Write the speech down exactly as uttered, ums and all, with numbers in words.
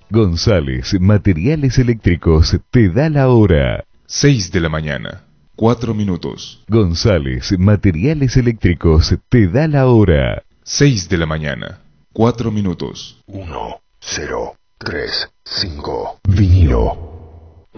González Materiales Eléctricos te da la hora. seis de la mañana, cuatro minutos. González Materiales Eléctricos te da la hora. seis de la mañana, cuatro minutos. uno, cero, tres, cinco. Vinilo.